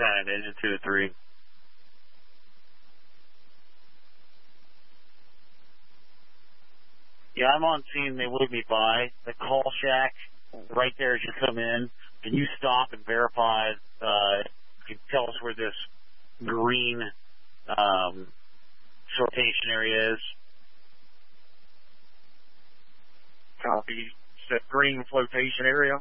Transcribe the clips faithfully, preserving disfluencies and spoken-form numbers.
ten, engine two to three. Yeah, I'm on scene. They waved me by. The call shack right there as you come in. Can you stop and verify? Uh, you can tell us where this green um, sortation area is. Copy. The green flotation area.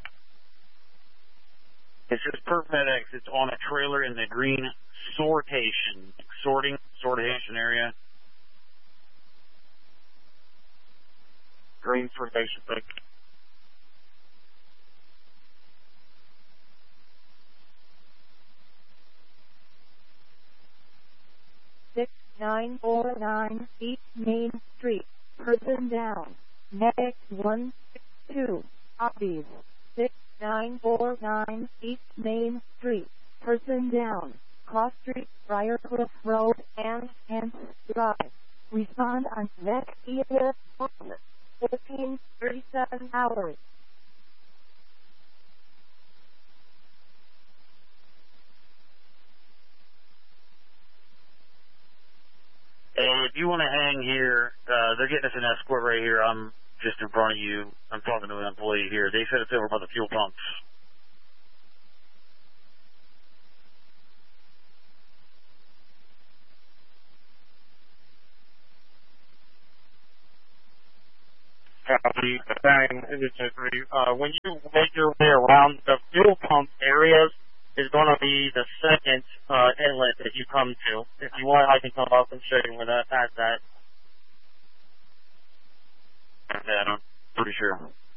It says Perf FedEx. It's on a trailer in the green sortation, sorting, sortation area. Green sortation. Thank you. six nine four nine East Main Street. Person down. Next one six two. Obvious. six nine four nine East Main Street. Person down. Cross Street, Briarcliff Road, and Hence Drive. Respond on next E M S fourteen thirty-seven hours. Hey, if you want to hang here, uh, they're getting us an escort right here. I'm just in front of you. I'm talking to an employee here. They said it's over by the fuel pumps. Copy. Bang. Engine three. Uh, when you make your way around the fuel pump areas, is going to be the second uh, inlet that you come to. If you want, I can come up and show you where that that's at. Yeah, I'm pretty sure.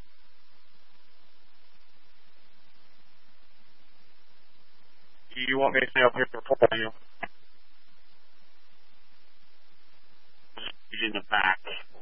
Do you want me to stay up here for you? He's in the back.